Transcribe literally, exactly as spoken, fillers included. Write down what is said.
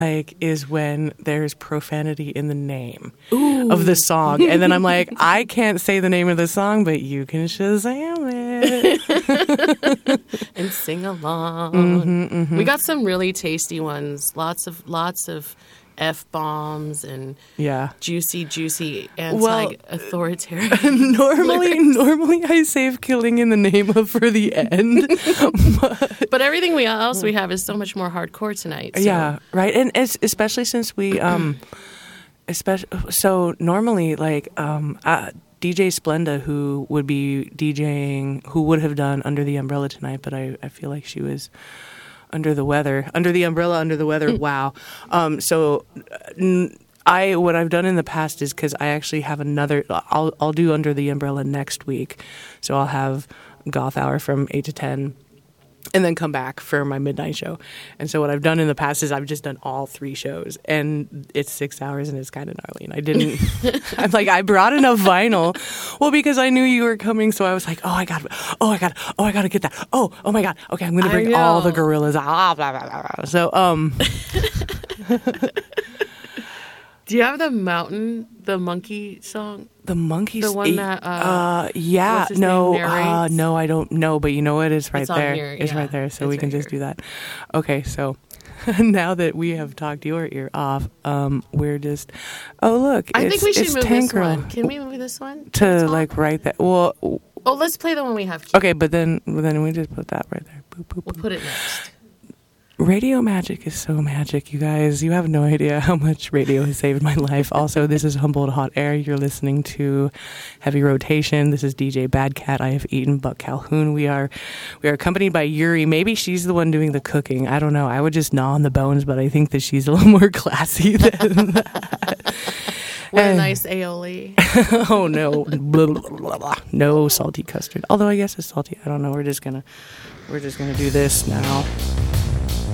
like is when there's profanity in the name Ooh. Of the song. And then I'm like, I can't say the name of the song, but you can Shazam it. And sing along. Mm-hmm, mm-hmm. We got some really tasty ones. Lots of lots of F-bombs and yeah. juicy, juicy anti-authoritarian. Well, normally, normally I save killing in the name of for the end. but, but everything we else we have is so much more hardcore tonight. So. Yeah, right. And it's, especially since we, um, especially, so normally like um, uh, D J Splenda, who would be DJing, who would have done Under the Umbrella tonight, but I, I feel like she was under the weather, under the umbrella, under the weather. Wow. Um, so n- I, what I've done in the past is because I actually have another, I'll, I'll do Under the Umbrella next week. So I'll have Goth Hour from eight to ten and then come back for my midnight show. And so what I've done in the past is I've just done all three shows and it's six hours and it's kind of gnarly. And I didn't, I'm like, I brought enough vinyl. Well, because I knew you were coming. So I was like, oh, I got, oh, I got, oh, I got to get that. Oh, oh my God. Okay. I'm going to bring all the gorillas. Ah, blah, blah, blah, blah. So, um, do you have the mountain, the monkey song? The monkey The one that, uh, uh yeah, no, uh, no, I don't know, but you know what? It's right it's there. Here, it's yeah. right there. So it's we can right just here. do that. Okay. So now that we have talked your ear off, um, we're just, oh, look. I it's, think we should it's move Tank this one. Girl. Can we move this one? To like right there. Well, oh, let's play the one we have to. Okay. But then, then we just put that right there. Boop, boop, We'll boop. put it next. Radio magic is so magic, you guys. You have no idea how much radio has saved my life. Also, this is Humboldt Hot Air. You're listening to Heavy Rotation. This is D J Bad Cat. I have eaten Buck Calhoun. We are we are accompanied by Yuri. Maybe she's the one doing the cooking. I don't know. I would just gnaw on the bones, but I think that she's a little more classy than that. With a nice aioli. Oh, no. Blah, blah, blah, blah. No salty custard. Although I guess it's salty. I don't know. We're just gonna we're just gonna do this now.